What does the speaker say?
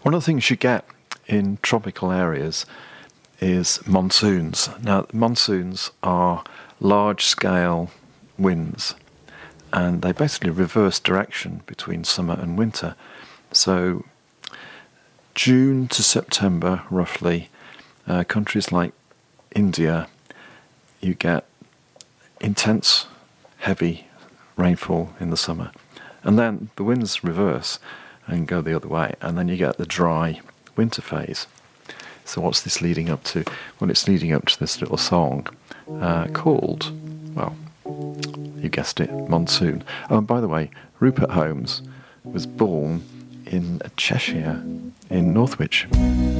One of the things you get in tropical areas is monsoons. Now, monsoons are large-scale winds, and they basically reverse direction between summer and winter. So June to September, roughly, countries like India, you get intense, heavy rainfall in the summer. And then the winds reverse and go the other way, and then you get the dry winter phase. So what's this leading up to? Well, it's leading up to this little song called, well, you guessed it, Monsoon. Oh, and by the way, Rupert Holmes was born in Cheshire, in Northwich.